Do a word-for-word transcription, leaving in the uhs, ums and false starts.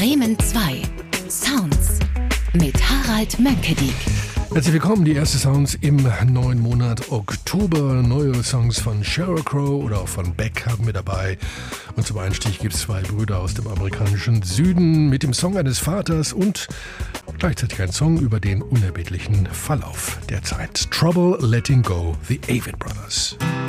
Bremen zwei. Sounds mit Harald Mönckedik. Herzlich willkommen, die erste Sounds im neuen Monat Oktober. Neue Songs von Sheryl Crow oder auch von Beck haben wir dabei. Und zum Einstieg gibt es zwei Brüder aus dem amerikanischen Süden mit dem Song eines Vaters und gleichzeitig ein Song über den unerbittlichen Verlauf der Zeit. Trouble Letting Go, The Avett Brothers.